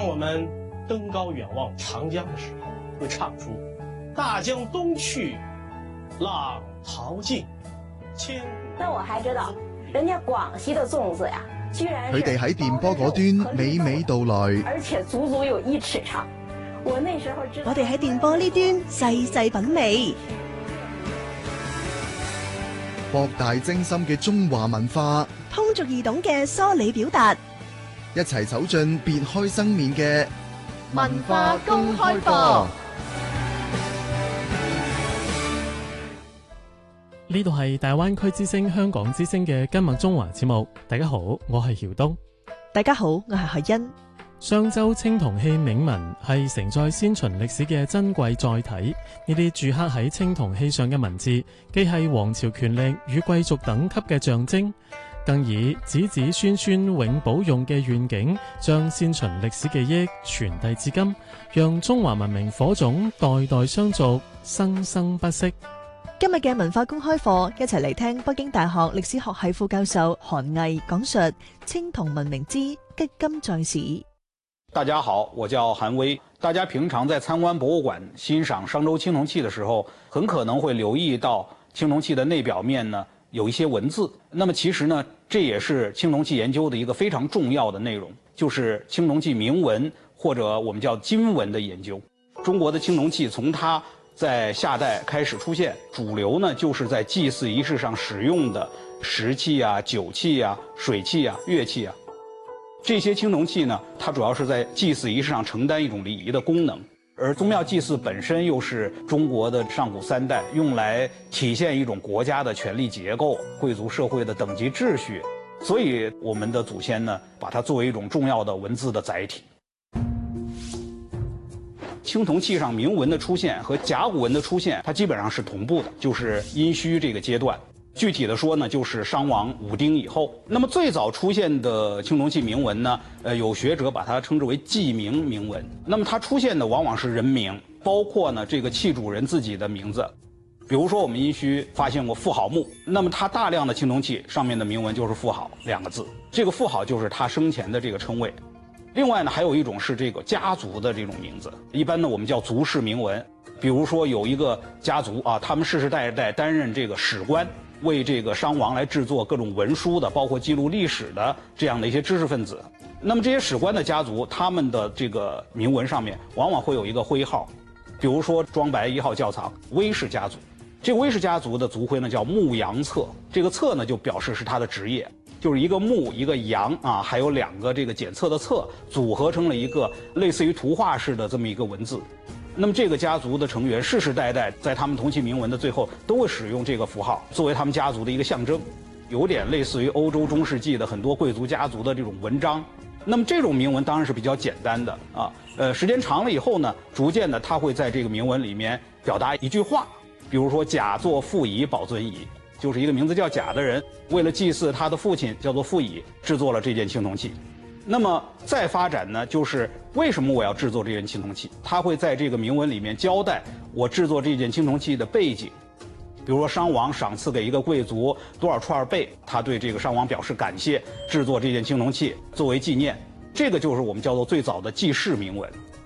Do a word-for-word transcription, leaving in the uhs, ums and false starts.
当我们登高远望长江的时候，会唱出大江东去，浪淘尽，千古。 那我還知道，人家廣西的粽子呀，居然佢哋喺電波嗰端娓娓道來， 而且足足有一尺長。我那時候知道， 我哋喺電波呢端細細品味， 博大精深嘅中華文化， 通俗易懂嘅梳理表達， 一齊走進別開生面嘅文化公開課。 呢度係大灣區之聲、香港之聲嘅今日中華節目。大家好，我係曉東。 大家好，我係海欣。 商周青銅器銘文係承載先秦歷史嘅珍貴載體，呢啲鑄刻喺青銅器上嘅文字，既係王朝權力與貴族等級嘅象徵，更以子子孫孫永保用嘅願景，將先秦歷史記憶傳遞至今，讓中華文明火種代代相續，生生不息。 今日嘅文化公開課，一齊嚟聽北京大學歷史學系副教授韓毅講述青銅文明之擊金在史。 大家好，我叫韓威。大家平常在參觀博物館欣賞商周青銅器的時候，很可能會留意到青銅器的內表面呢有一些文字。那麼其實呢，這也是青銅器研究的一個非常重要的內容，就是青銅器銘文或者我們叫金文的研究。中國的青銅器從它在夏代開始出現，主流呢就是在祭祀儀式上使用的石器啊、酒器啊、水器啊、樂器啊。這些青銅器呢，它主要是在祭祀儀式上承擔一種禮儀的功能，而宗廟祭祀本身又是中國的上古三代用來體現一種國家的權力結構、貴族社會的等級秩序，所以我們的祖先呢，把它作為一種重要的文字的載體。青銅器上銘文的出現和甲骨文的出現，它基本上是同步的，就是殷墟這個階段。具體的說呢，就是商王武丁以後。那麼最早出現的青銅器銘文呢，呃，有學者把它稱之為記名銘文。那麼它出現的往往是人名，包括呢這個器主人自己的名字。比如說我們殷墟發現過婦好墓，那麼它大量的青銅器上面的銘文就是婦好兩個字，這個婦好就是他生前的這個稱謂。另外呢，還有一種是這個家族的這種名字，一般呢我們叫族氏銘文。比如說有一個家族啊，他們世世代代擔任這個史官，為這個商王來製作各種文書的，包括記錄歷史的這樣的一些知識分子。那麼這些史官的家族，他們的這個銘文上面往往會有一個徽號，比如說莊白一號窖藏韋氏家族，這個韋氏家族的族徽呢叫牧羊策，這個策呢就表示是他的職業。就是一個牧一個羊啊，還有兩個這個檢測的測，組合成了一個類似於圖畫式的這麼一個文字。那麼這個家族的成員世世代代在他們銅器銘文的最後都會使用這個符號作為他們家族的一個象徵，有點類似於歐洲中世紀的很多貴族家族的這種文章。那麼這種銘文當然是比較簡單的啊，呃，時間長了以後呢，逐漸的它會在這個銘文裡面表達一句話，比如說甲作父乙保尊乙。就是一個名字叫甲的人，為了祭祀他的父親叫做父乙，製作了這件青銅器。那麼再發展呢，就是為什麼我要製作這件青銅器？他會在這個銘文裡面交代我製作這件青銅器的背景。比如說商王賞賜給一個貴族多少串貝，他對這個商王表示感謝，製作這件青銅器作為紀念。這個就是我們叫做最早的記事銘文。